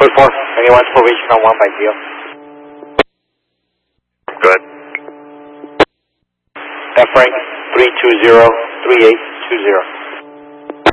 report. Anyone formation on 150. Good. F rank 320-3820.